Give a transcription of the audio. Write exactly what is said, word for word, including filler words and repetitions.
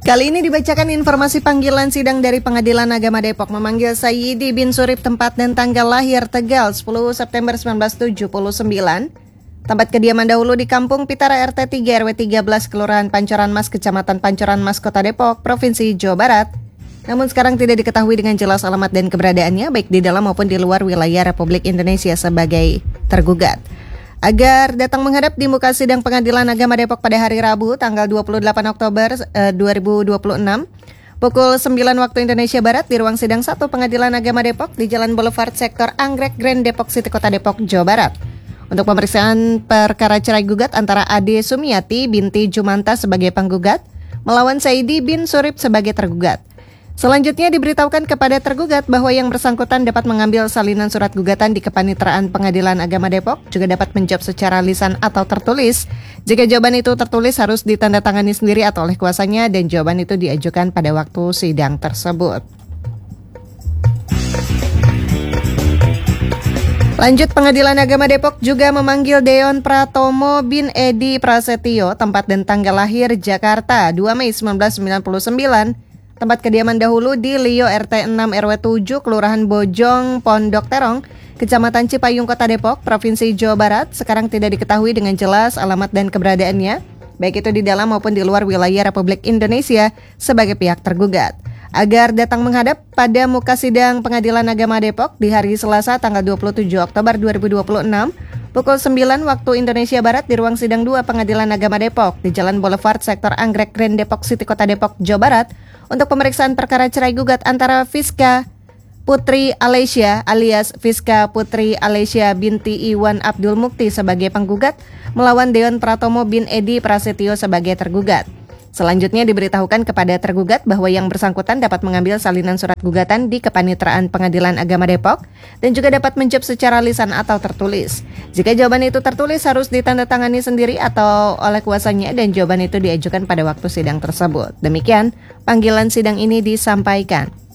Kali ini dibacakan informasi panggilan sidang dari Pengadilan Agama Depok memanggil Sayyidi bin Surip, tempat dan tanggal lahir Tegal sepuluh September seribu sembilan ratus tujuh puluh sembilan, tempat kediaman dahulu di Kampung Pitara R T tiga R W tiga belas Kelurahan Pancoran Mas, Kecamatan Pancoran Mas, Kota Depok, Provinsi Jawa Barat. Namun sekarang tidak diketahui dengan jelas alamat dan keberadaannya baik di dalam maupun di luar wilayah Republik Indonesia sebagai tergugat. Agar datang menghadap di muka sidang Pengadilan Agama Depok pada hari Rabu tanggal dua puluh delapan Oktober eh, dua ribu dua puluh enam pukul sembilan waktu Indonesia Barat di ruang sidang satu Pengadilan Agama Depok di Jalan Boulevard Sektor Anggrek Grand Depok City, Kota Depok, Jawa Barat. Untuk pemeriksaan perkara cerai gugat antara Ade Sumiati binti Jumanta sebagai penggugat melawan Sayyidi bin Surip sebagai tergugat. Selanjutnya diberitahukan kepada tergugat bahwa yang bersangkutan dapat mengambil salinan surat gugatan di Kepanitraan Pengadilan Agama Depok, juga dapat menjawab secara lisan atau tertulis. Jika jawaban itu tertulis harus ditandatangani sendiri atau oleh kuasanya dan jawaban itu diajukan pada waktu sidang tersebut. Lanjut, Pengadilan Agama Depok juga memanggil Deon Pratomo bin Edi Prasetyo, tempat dan tanggal lahir Jakarta dua Mei seribu sembilan ratus sembilan puluh sembilan, tempat kediaman dahulu di Lio R T enam R W tujuh Kelurahan Bojong Pondok Terong, Kecamatan Cipayung, Kota Depok, Provinsi Jawa Barat. Sekarang tidak diketahui dengan jelas alamat dan keberadaannya, baik itu di dalam maupun di luar wilayah Republik Indonesia sebagai pihak tergugat. Agar datang menghadap pada muka sidang Pengadilan Agama Depok di hari Selasa tanggal dua puluh tujuh Oktober dua ribu dua puluh enam pukul sembilan waktu Indonesia Barat di ruang sidang dua Pengadilan Agama Depok di Jalan Boulevard Sektor Anggrek Grand Depok City, Kota Depok, Jawa Barat untuk pemeriksaan perkara cerai gugat antara Fiska Putri Alesya alias Fiska Putri Alesya binti Iwan Abdul Mukti sebagai penggugat melawan Deon Pratomo bin Edi Prasetyo sebagai tergugat. Selanjutnya diberitahukan kepada tergugat bahwa yang bersangkutan dapat mengambil salinan surat gugatan di Kepanitraan Pengadilan Agama Depok dan juga dapat menjawab secara lisan atau tertulis. Jika jawaban itu tertulis harus ditandatangani sendiri atau oleh kuasanya dan jawaban itu diajukan pada waktu sidang tersebut. Demikian panggilan sidang ini disampaikan.